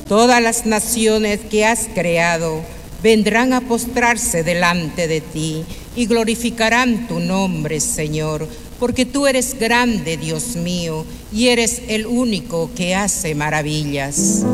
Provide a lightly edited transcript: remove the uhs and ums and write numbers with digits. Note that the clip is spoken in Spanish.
Todas las naciones que has creado vendrán a postrarse delante de ti y glorificarán tu nombre, Señor, porque tú eres grande, Dios mío, y eres el único que hace maravillas.